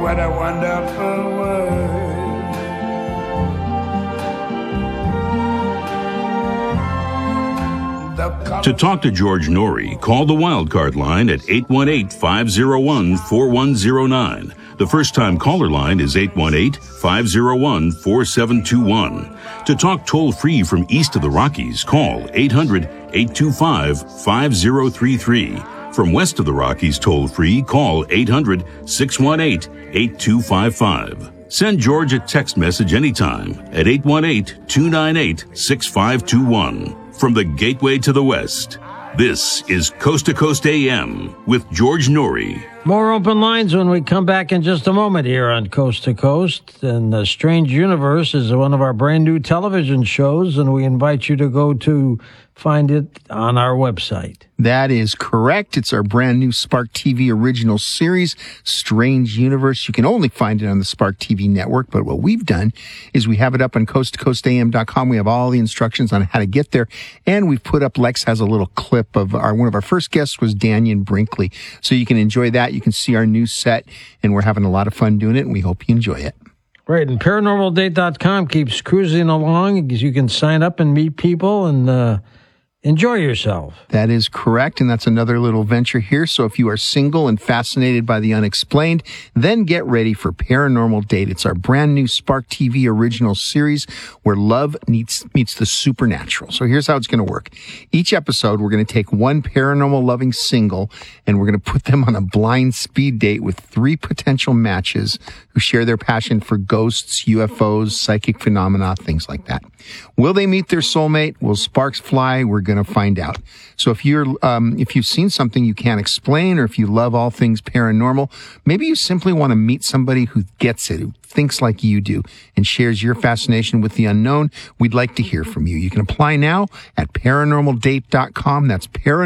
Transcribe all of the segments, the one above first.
what a wonderful world. To talk to George Norrie, call the Wildcard line at 818-501-4109. The first-time caller line is 818-501-4721. To talk toll-free from east of the Rockies, call 800-825-5033. From west of the Rockies toll-free, call 800-618-8255. Send George a text message anytime at 818-298-6521. From the Gateway to the West, this is Coast to Coast AM with George Norrie. More open lines when we come back in just a moment here on Coast to Coast. And The Strange Universe is one of our brand new television shows, and we invite you to go to find it on our website. That is correct. It's our brand new Spark TV original series, Strange Universe. You can only find it on the Spark TV network, but what we've done is we have it up on coasttocoastam.com. We have all the instructions on how to get there, and we've put up, Lex has a little clip of one of our first guests was Dannion Brinkley. So you can enjoy that. You can see our new set, and we're having a lot of fun doing it, and we hope you enjoy it. Right, and ParanormalDate.com keeps cruising along because you can sign up and meet people and enjoy yourself. That is correct, and that's another little venture here. So if you are single and fascinated by the unexplained, then get ready for Paranormal Date. It's our brand new Spark TV original series where love meets the supernatural. So here's how it's going to work. Each episode, we're going to take one paranormal loving single, and we're going to put them on a blind speed date with 3 potential matches who share their passion for ghosts, UFOs, psychic phenomena, things like that. Will they meet their soulmate? Will sparks fly? We're going to find out. So if you've seen something you can't explain, or if you love all things paranormal, maybe you simply want to meet somebody who gets it, who thinks like you do, and shares your fascination with the unknown, we'd like to hear from you. You can apply now at paranormaldate.com. That's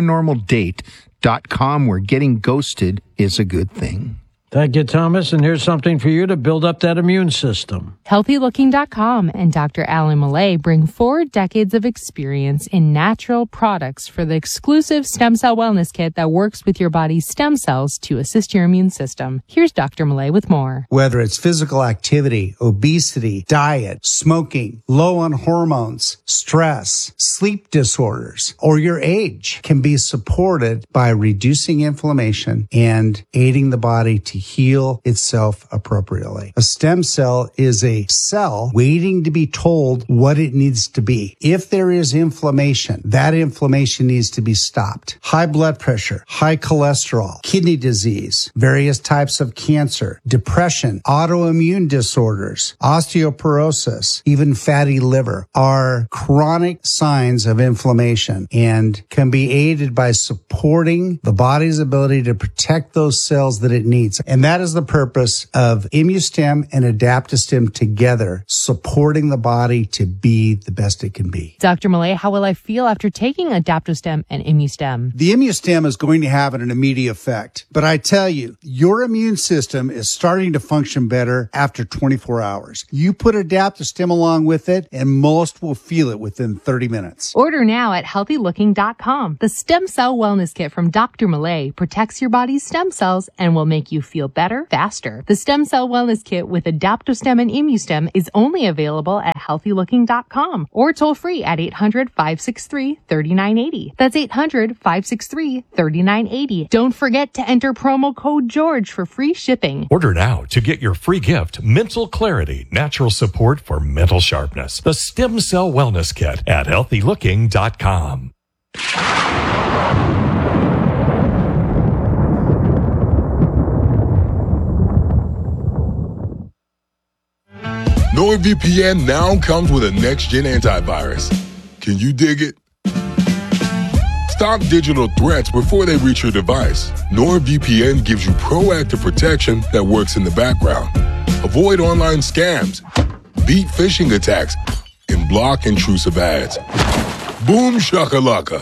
paranormaldate.com, where getting ghosted is a good thing. Thank you, Thomas. And here's something for you to build up that immune system. HealthyLooking.com and Dr. Alan Millay bring 4 decades of experience in natural products for the exclusive stem cell wellness kit that works with your body's stem cells to assist your immune system. Here's Dr. Millay with more. Whether it's physical activity, obesity, diet, smoking, low on hormones, stress, sleep disorders, or your age can be supported by reducing inflammation and aiding the body to heal itself appropriately. A stem cell is a cell waiting to be told what it needs to be. If there is inflammation, that inflammation needs to be stopped. High blood pressure, high cholesterol, kidney disease, various types of cancer, depression, autoimmune disorders, osteoporosis, even fatty liver are chronic signs of inflammation and can be aided by supporting the body's ability to protect those cells that it needs. And that is the purpose of ImmuStem and Adaptostem together, supporting the body to be the best it can be. Dr. Millay, how will I feel after taking Adaptostem and ImmuStem? The ImmuStem is going to have an immediate effect. But I tell you, your immune system is starting to function better after 24 hours. You put Adaptostem along with it, and most will feel it within 30 minutes. Order now at HealthyLooking.com. The Stem Cell Wellness Kit from Dr. Millay protects your body's stem cells and will make you feel better, faster. The Stem Cell Wellness Kit with Adaptostem and ImmuStem is only available at HealthyLooking.com or toll free at 800-563-3980. That's 800-563-3980. Don't forget to enter promo code George for free shipping. Order now to get your free gift, Mental Clarity, Natural Support for Mental Sharpness. The Stem Cell Wellness Kit at HealthyLooking.com. NordVPN now comes with a next-gen antivirus. Can you dig it? Stop digital threats before they reach your device. NordVPN gives you proactive protection that works in the background. Avoid online scams, beat phishing attacks, and block intrusive ads. Boom shakalaka.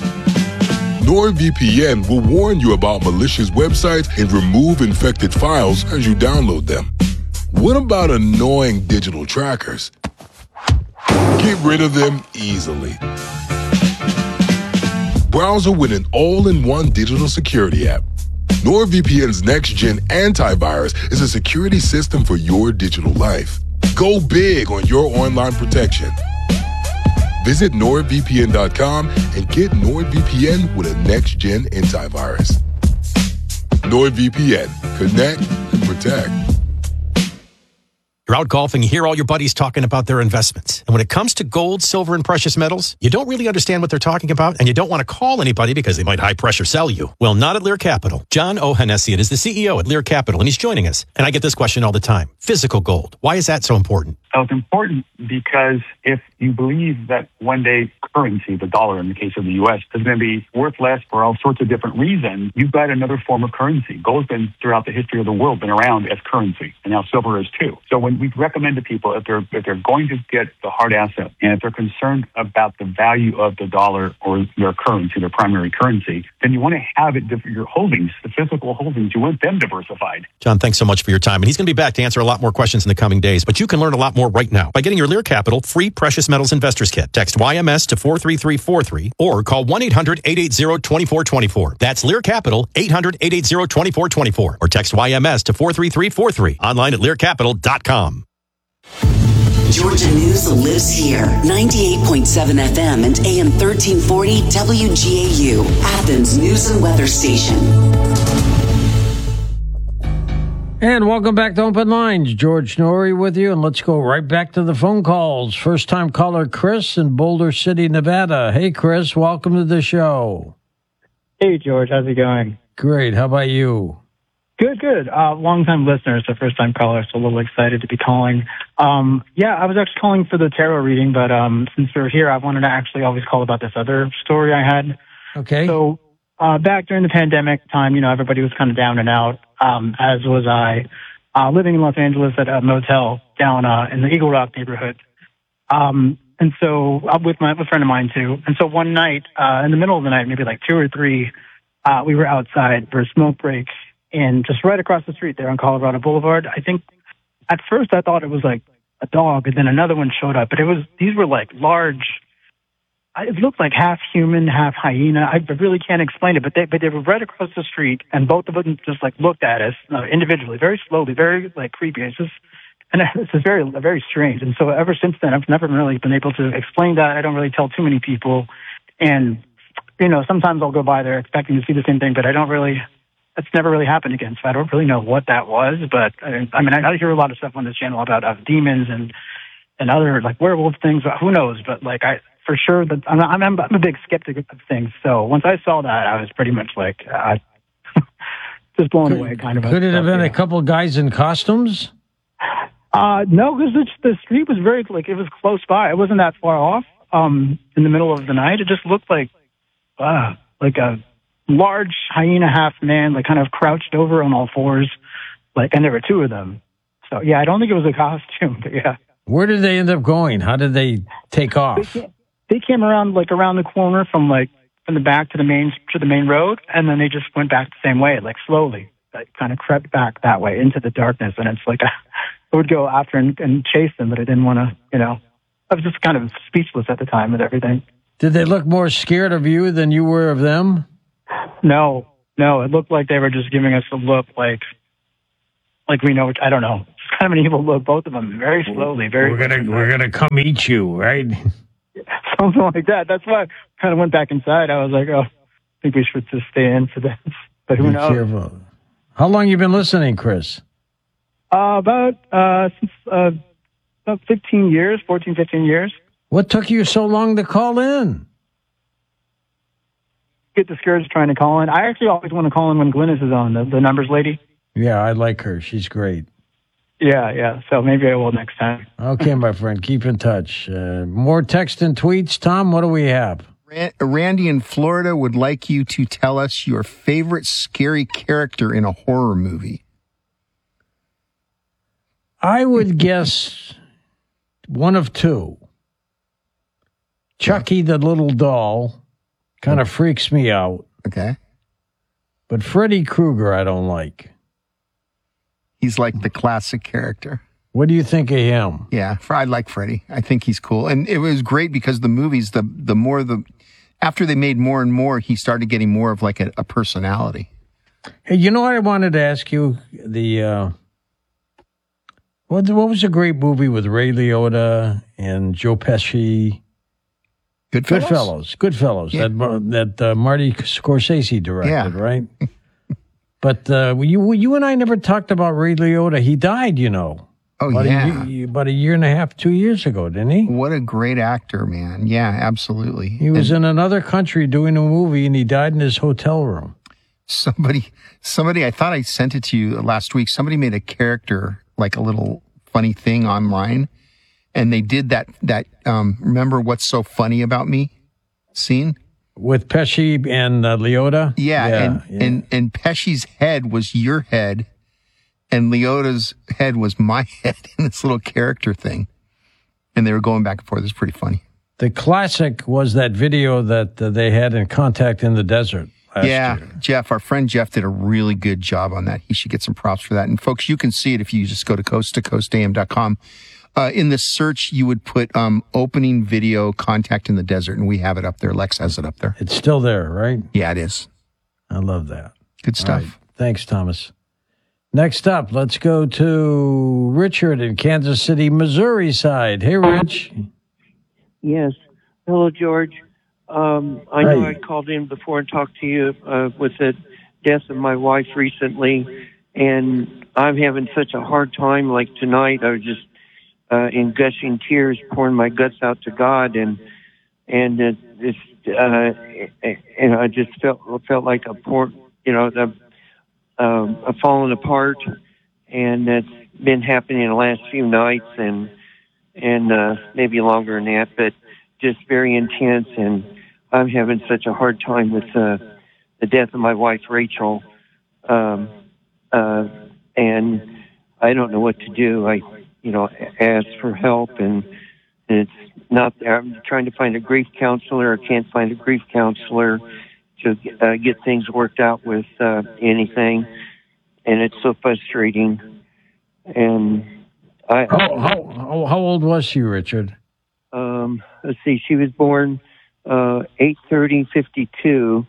NordVPN will warn you about malicious websites and remove infected files as you download them. What about annoying digital trackers? Get rid of them easily. Browser with an all-in-one digital security app. NordVPN's next-gen antivirus is a security system for your digital life. Go big on your online protection. Visit NordVPN.com and get NordVPN with a next-gen antivirus. NordVPN. Connect and protect. You're out golfing, you hear all your buddies talking about their investments. And when it comes to gold, silver, and precious metals, you don't really understand what they're talking about, and you don't want to call anybody because they might high-pressure sell you. Well, not at Lear Capital. John Ohanessian is the CEO at Lear Capital, and he's joining us. And I get this question all the time. Physical gold. Why is that so important? So it's important because if you believe that one day currency, the dollar in the case of the U.S., is going to be worth less for all sorts of different reasons, you've got another form of currency. Gold's been, throughout the history of the world, been around as currency, and now silver is too. So when we recommend to people, if they're going to get the hard asset, and if they're concerned about the value of the dollar or their currency, their primary currency, then you want to have it, your holdings, the physical holdings, you want them diversified. John, thanks so much for your time. And he's going to be back to answer a lot more questions in the coming days. But you can learn a lot more right now by getting your Lear Capital free Precious Metals Investors Kit. Text YMS to 43343 or call 1-800-880-2424. That's Lear Capital, 800-880-2424. Or text YMS to 43343. Online at learcapital.com. Georgia News lives here. 98.7 FM and AM 1340 WGAU, Athens News and Weather Station. And welcome back to Open Lines. George Noory with you, and let's go right back to the phone calls. First-time caller Chris in Boulder City, Nevada. Hey, Chris, welcome to the show. Hey, George, how's it going? Great. How about you? Good. Long-time listener, so first-time caller, so a little excited to be calling. I was actually calling for the tarot reading, but since we're here, I wanted to actually always call about this other story I had. Okay. So back during the pandemic time, everybody was kind of down and out, as was I, living in Los Angeles at a motel down in the Eagle Rock neighborhood. And so with a friend of mine, too. And so one night, in the middle of the night, maybe like 2 or 3, we were outside for a smoke break. And just right across the street there on Colorado Boulevard, I think at first I thought it was like a dog, and then another one showed up. But these were like large, it looked like half human, half hyena. I really can't explain it, but they were right across the street, and both of them just like looked at us individually, very slowly, very like creepy. It's just very, very strange. And so ever since then, I've never really been able to explain that. I don't really tell too many people. And, sometimes I'll go by there expecting to see the same thing, but that's never really happened again, so I don't really know what that was. But I hear a lot of stuff on this channel about demons and other like werewolf things. Who knows? But like for sure that I'm a big skeptic of things. So once I saw that, I was pretty much like just blown away. Kind of. Could it have been a couple guys in costumes? No, because the street was very it was close by. It wasn't that far off. In the middle of the night, it just looked like a large hyena half man, like kind of crouched over on all fours, and there were 2 of them. So yeah, I don't think it was a costume, but yeah. Where did they end up going? How did they take off? They came around around the corner from the back to the main road, and then they just went back the same way, slowly, kind of crept back that way into the darkness. And it's I would go after and chase them, but I didn't want to, I was just kind of speechless at the time with everything. Did they look more scared of you than you were of them? No, it looked like they were just giving us a look like we know, I don't know. It's kind of an evil look, both of them, very slowly, very... We're gonna come eat you, right? Something like that. That's why I kind of went back inside. I was like, I think we should just stay in for this. But who knows? Careful. How long you been listening, Chris? About 15 years, 14, 15 years. What took you so long to call in? Get discouraged trying to call in. I actually always want to call in when Glynis is on, the numbers lady. Yeah, I like her. She's great. Yeah. So maybe I will next time. Okay, my friend. Keep in touch. More text and tweets. Tom, what do we have? Randy in Florida would like you to tell us your favorite scary character in a horror movie. I would guess one of 2. Chucky the little doll kind of freaks me out. Okay. But Freddy Krueger I don't like. He's like the classic character. What do you think of him? Yeah, I like Freddy. I think he's cool. And it was great because the movies, after they made more and more, he started getting more of a personality. Hey, you know what I wanted to ask you? What was a great movie with Ray Liotta and Joe Pesci? Goodfellas. Yeah. That Marty Scorsese directed, right? But you and I never talked about Ray Liotta. He died, you know. Oh, About a year and a half, 2 years ago, didn't he? What a great actor, man. Yeah, absolutely. He was in another country doing a movie, and he died in his hotel room. Somebody, I thought I sent it to you last week. Somebody made a character, like a little funny thing online, and they did that remember What's So Funny About Me scene? With Pesci and Liotta? And Pesci's head was your head, and Liotta's head was my head in this little character thing. And they were going back and forth. It was pretty funny. The classic was that video that they had in Contact in the Desert last year. Jeff, our friend Jeff did a really good job on that. He should get some props for that. And folks, you can see it if you just go to coasttocoastam.com. In the search, you would put opening video Contact in the Desert, and we have it up there. Lex has it up there. It's still there, right? Yeah, it is. I love that. Good stuff. Right. Thanks, Thomas. Next up, let's go to Richard in Kansas City, Missouri side. Hey, Rich. Yes. Hello, George. I know I called in before and talked to you with the death of my wife recently, and I'm having such a hard time. Like tonight, I was just in gushing tears, pouring my guts out to God, and I just felt like a falling apart, and that's been happening the last few nights, and maybe longer than that, but just very intense. And I'm having such a hard time with the death of my wife, Rachel, and I don't know what to do. I ask for help, and it's not there. I'm trying to find a grief counselor. I can't find a grief counselor to get things worked out with anything, and it's so frustrating. And how old was she, Richard? Let's see. She was born 8/30/52.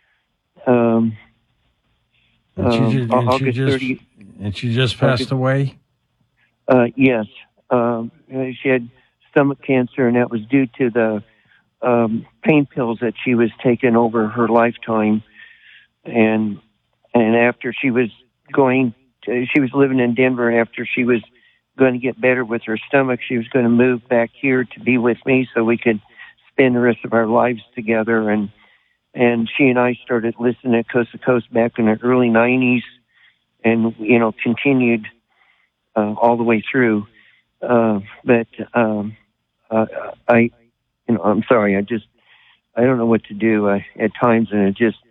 August 30. And she just passed away? Yes. She had stomach cancer, and that was due to the pain pills that she was taking over her lifetime. And after she was she was living in Denver, and after she was going to get better with her stomach, she was going to move back here to be with me so we could spend the rest of our lives together. And she and I started listening to Coast to Coast back in the early 90s, and, continued all the way through. But I'm sorry. I don't know what to do at times, and it just,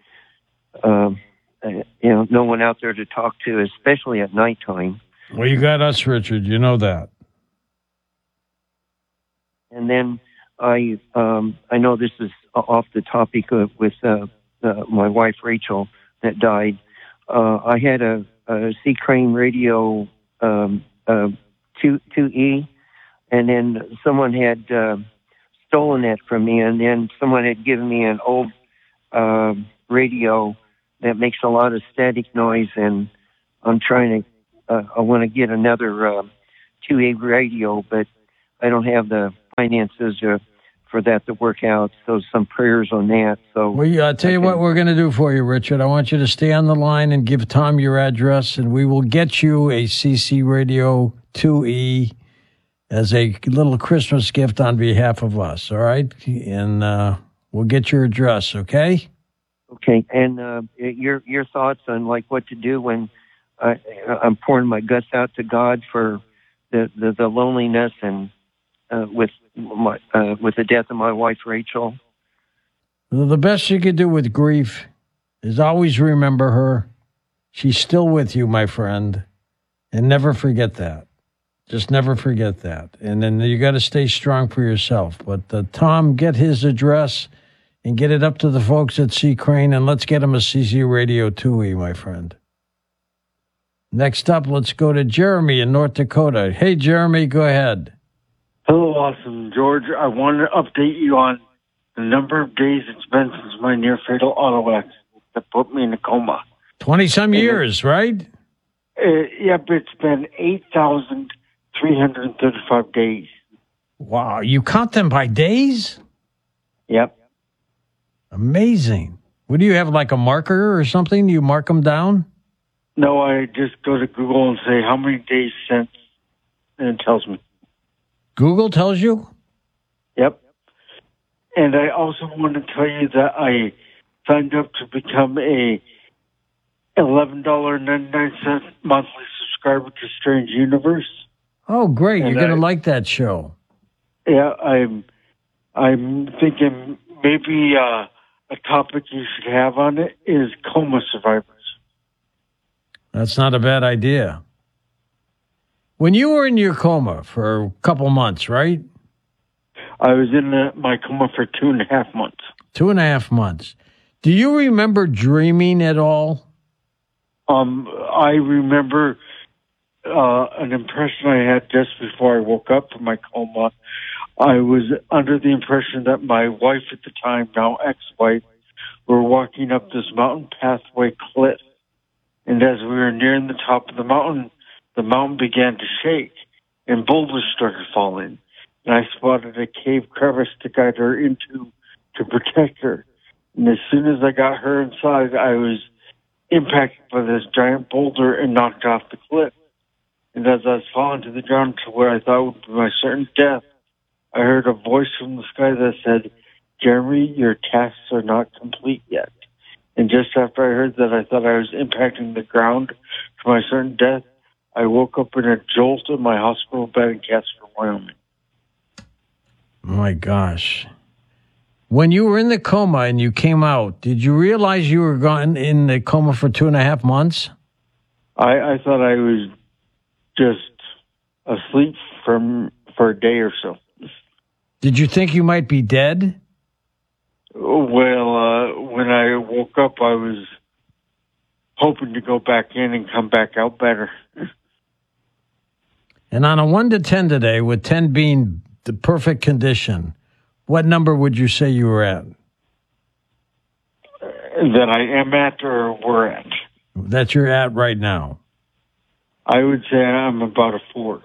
no one out there to talk to, especially at nighttime. Well, you got us, Richard. You know that. And then I know this is off the topic with my wife Rachel that died. I had a C Crane radio 2E, and then someone had stolen that from me, and then someone had given me an old radio that makes a lot of static noise, and I'm trying to I want to get another 2A radio, but I don't have the finances for that to work out. So some prayers on that. So I'll tell you what we're going to do for you, Richard. I want you to stay on the line and give Tom your address, and we will get you a CC Radio 2E as a little Christmas gift on behalf of us. All right, and we'll get your address. Okay. Okay, and your thoughts on like what to do when I'm pouring my guts out to God for the loneliness and with the death of my wife Rachel. The best you could do with grief is always remember her. She's still with you, my friend, and never forget that. Just never forget that. And then you got to stay strong for yourself. But Tom, get his address and get it up to the folks at C Crane, and let's get him a CC Radio 2E, my friend. Next up, let's go to Jeremy in North Dakota. Hey, Jeremy, go ahead. Hello, Awesome George. I wanted to update you on the number of days it's been since my near-fatal auto accident that put me in a coma. 20-some years, right? Yep, it's been 8,335 days. Wow, you count them by days? Yep. Amazing. What do you have, like a marker or something? You mark them down? No, I just go to Google and say how many days since, and it tells me. Google tells you? Yep. And I also want to tell you that I signed up to become a $11.99 monthly subscriber to Strange Universe. Oh, great. And you're going to like that show. Yeah, I'm thinking maybe a topic you should have on it is coma survivors. That's not a bad idea. When you were in your coma for a couple months, right? I was in my coma for 2.5 months. 2.5 months. Do you remember dreaming at all? I remember an impression I had just before I woke up from my coma. I was under the impression that my wife at the time, now ex-wife, were walking up this mountain pathway cliff. And as we were nearing the top of the mountain began to shake and boulders started falling. And I spotted a cave crevice to guide her into to protect her. And as soon as I got her inside, I was impacted by this giant boulder and knocked off the cliff. And as I was falling to the ground to where I thought would be my certain death, I heard a voice from the sky that said, "Jeremy, your tasks are not complete yet." And just after I heard that, I thought I was impacting the ground to my certain death. I woke up in a jolt in my hospital bed in Casper, Wyoming. My gosh. When you were in the coma and you came out, did you realize you were gone in the coma for 2.5 months? I thought I was just asleep for a day or so. Did you think you might be dead? Well, when I woke up, I was hoping to go back in and come back out better. And on a 1 to 10 today, with 10 being the perfect condition, what number would you say you were at? That I am at or were at? That you're at right now. I would say I'm about a 4.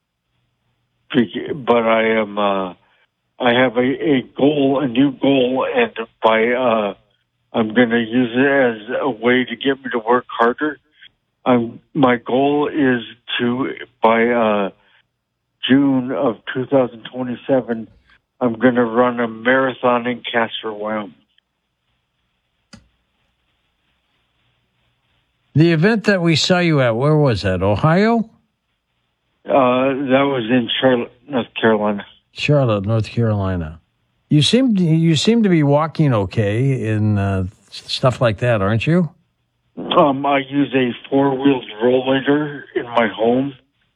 But I am... I have a goal, a new goal, and I'm going to use it as a way to get me to work harder. My goal is to, by June of 2027, I'm going to run a marathon in Casper, Wyoming. The event that we saw you at, where was that? Ohio? That was in Charlotte, North Carolina. Charlotte, North Carolina. You seem to be walking okay in stuff like that, aren't you? I use a 4-wheeled rollator in my home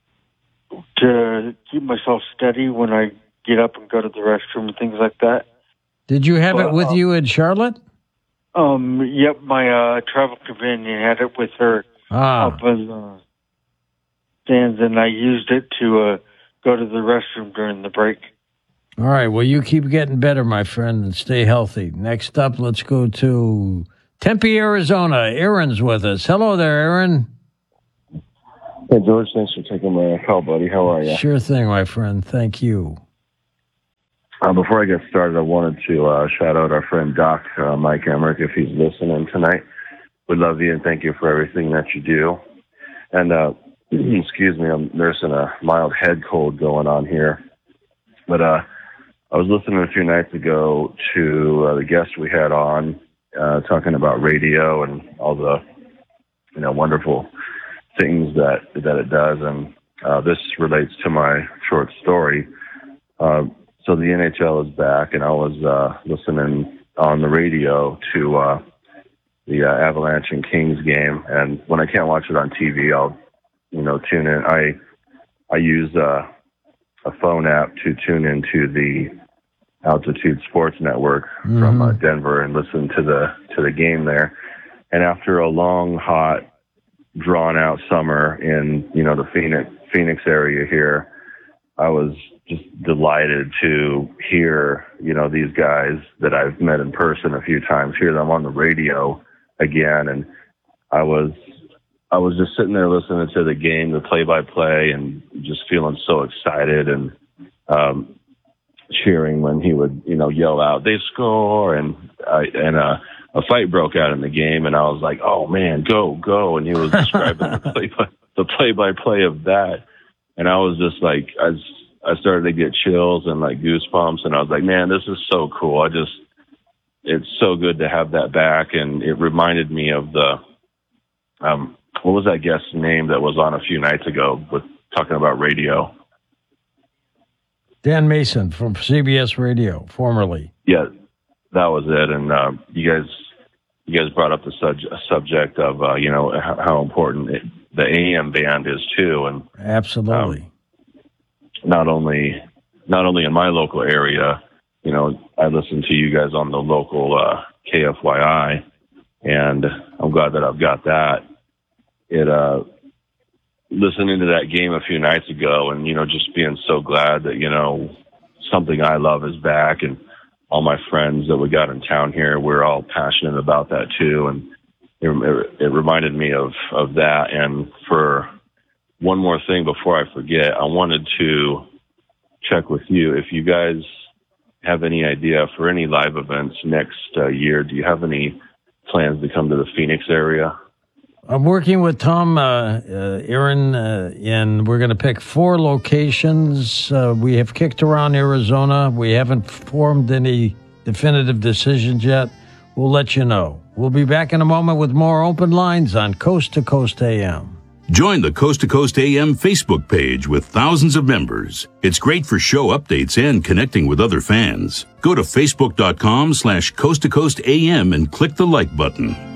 to keep myself steady when I get up and go to the restroom and things like that. Did you have it with you in Charlotte? Yep, my travel companion had it with her up in the stands, and I used it to go to the restroom during the break. All right. Well, you keep getting better, my friend, and stay healthy. Next up, let's go to Tempe, Arizona. Aaron's with us. Hello there, Aaron. Hey, George. Thanks for taking my call, buddy. How are you? Sure thing, my friend. Thank you. Before I get started, I wanted to shout out our friend Doc, Mike Emmerich, if he's listening tonight. We love you and thank you for everything that you do. And excuse me, I'm nursing a mild head cold going on here. But I was listening a few nights ago to the guest we had on talking about radio and all the wonderful things that it does. And this relates to my short story. So the NHL is back, and I was listening on the radio to the Avalanche and Kings game. And when I can't watch it on TV, I'll tune in. I use a phone app to tune into the Altitude Sports Network from Denver and listen to the game there. And after a long, hot, drawn-out summer in the Phoenix area here, I was just delighted to hear these guys that I've met in person a few times, hear them on the radio again, and I was just sitting there listening to the game, the play-by-play, and just feeling so excited and cheering when he would, yell out, "They score!" And a fight broke out in the game, and I was like, "Oh man, go!" And he was describing the play-by-play of that, and I was just like, I started to get chills and like goosebumps, and I was like, "Man, this is so cool!" It's so good to have that back, and it reminded me of the what was that guest's name that was on a few nights ago with talking about radio? Dan Mason from CBS Radio, formerly. Yeah, that was it. And you guys brought up the subject of how important the AM band is too, and absolutely. Not only in my local area, I listen to you guys on the local KFYI, and I'm glad that I've got that. Listening to that game a few nights ago, and just being so glad that something I love is back, and all my friends that we got in town here, we're all passionate about that too, and it reminded me of that. And for one more thing before I forget, I wanted to check with you if you guys have any idea for any live events next year. Do you have any plans to come to the Phoenix area? I'm working with Tom Aaron, and we're going to pick 4 locations. We have kicked around Arizona. We haven't formed any definitive decisions yet. We'll let you know. We'll be back in a moment with more Open Lines on Coast to Coast AM. Join the Coast to Coast AM Facebook page with thousands of members. It's great for show updates and connecting with other fans. Go to facebook.com/Coast to Coast AM and click the like button.